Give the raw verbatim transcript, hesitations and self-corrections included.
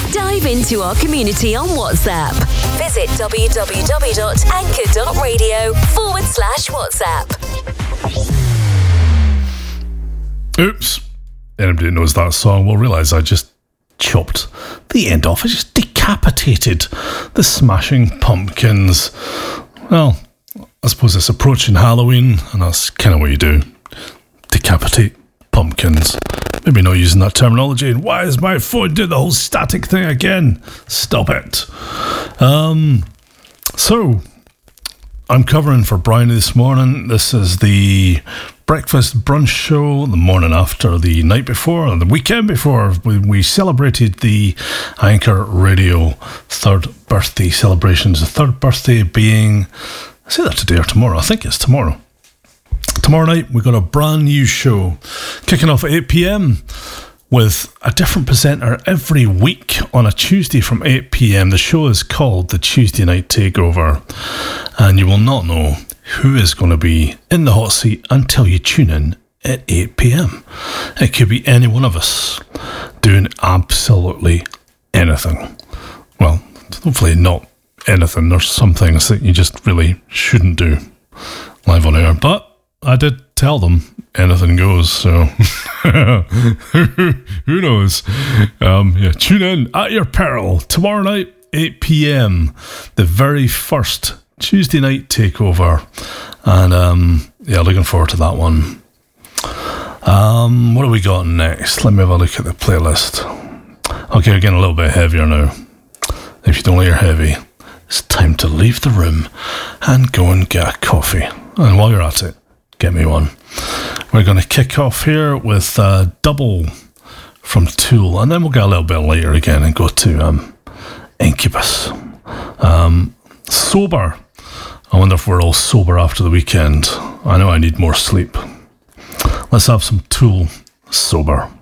Dive into our community on WhatsApp. Visit www.anchor.radio forward slash WhatsApp. Oops. Anybody who knows that song will realise I just chopped the end off. I just decapitated the Smashing Pumpkins. Well, I suppose it's approaching Halloween, and that's kind of what you do. Decapitate pumpkins. Maybe not using that terminology. And why is my phone doing the whole static thing again? Stop it. Um, so, I'm covering for Bryony this morning. This is the breakfast brunch show the morning after, the night before, and the weekend before. We, we celebrated the Anchor Radio third birthday celebrations. The third birthday being, I say that today or tomorrow. I think it's tomorrow. Tomorrow night, we've got a brand new show kicking off at eight p.m. with a different presenter every week on a Tuesday from eight p.m. The show is called the Tuesday Night Takeover, and you will not know who is going to be in the hot seat until you tune in at eight p.m. It could be any one of us doing absolutely anything. Well, hopefully not anything. There's some things that you just really shouldn't do live on air, but I did tell them anything goes, so who knows? Um, yeah, tune in at your peril tomorrow night, eight p.m. The very first Tuesday night takeover, and um, yeah, looking forward to that one. Um, what have we got next? Let me have a look at the playlist. Okay, we're getting a little bit heavier now. If you don't like your heavy, it's time to leave the room and go and get a coffee. And while you're at it, get me one. We're going to kick off here with uh, Double from Tool, and then we'll get a little bit later again and go to um, Incubus. Um, sober. I wonder if we're all sober after the weekend. I know I need more sleep. Let's have some Tool, Sober.